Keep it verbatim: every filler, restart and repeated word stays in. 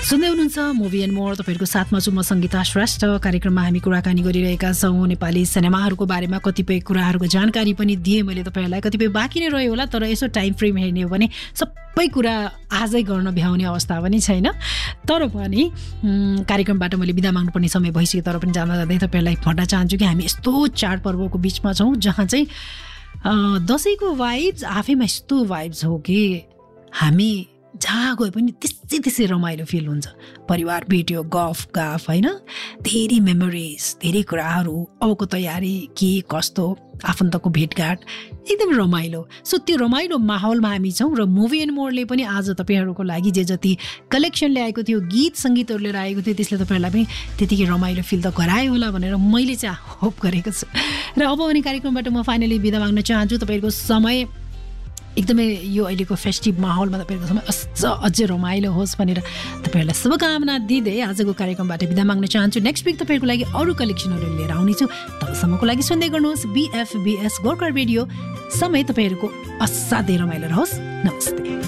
सुन्दै हुनुहुन्छ movie and more, तपाईँहरूको साथमा छु म सङ्गीता श्रेष्ठ। कार्यक्रममा हामी कुराकानी गरिरहेका छौँ नेपाली सिनेमाहरूको बारेमा। कतिपय कुराहरूको जानकारी पनि दिएँ मैले तपाईँहरूलाई, कतिपय बाँकी नै रह्यो होला, तर यसो टाइम फ्रेम हेर्ने हो भने सबै कुरा आजै गर्न भ्याउने अवस्था पनि छैन। तर पनि कार्यक्रमबाट मैले बिदा माग्नुपर्ने समय भइसक्यो, तर पनि जाँदा जाँदै तपाईँहरूलाई भन्न चाहन्छु कि हामी यस्तो चाडपर्वको बिचमा छौँ जहाँ चाहिँ दसैँको भाइब्स आफैमा यस्तो भाइब्स हो कि हामी जहाँ गए पनि त्यसै त्यसै रमाइलो फिल हुन्छ। परिवार भेट्यो, गफ गफ होइन, धेरै मेमोरिज, धेरै कुराहरू, अबको तयारी के कस्तो, आफन्तको भेटघाट, एकदम रमाइलो। सो त्यो रमाइलो माहौलमा हामी छौँ र मुभी एन्ड मोरले पनि आज तपाईँहरूको लागि जे जति कलेक्सन ल्याएको थियो, गीत सङ्गीतहरू लिएर आएको थियो, त्यसले तपाईँहरूलाई पनि त्यतिकै रमाइलो फिल त गरायो होला भनेर मैले चाहिँ होप गरेको छु। र अब भने कार्यक्रमबाट म फाइनली बिदा माग्न चाहन्छु। तपाईँहरूको समय एकदमै यो अहिलेको फेस्टिभ माहौलमा तपाईँहरूको समय अझ अझै रमाइलो होस् भनेर तपाईँहरूलाई शुभकामना दिँदै आजको कार्यक्रमबाट बिदा माग्न चाहन्छु। नेक्स्ट विक तपाईँहरूको लागि अरू कलेक्सनहरू लिएर आउनेछु। तबसम्मको लागि सुन्दै गर्नुहोस् बिएफबिएस गोर्खा रेडियो। समय तपाईँहरूको असाध्यै रमाइलो रहोस्। नमस्ते।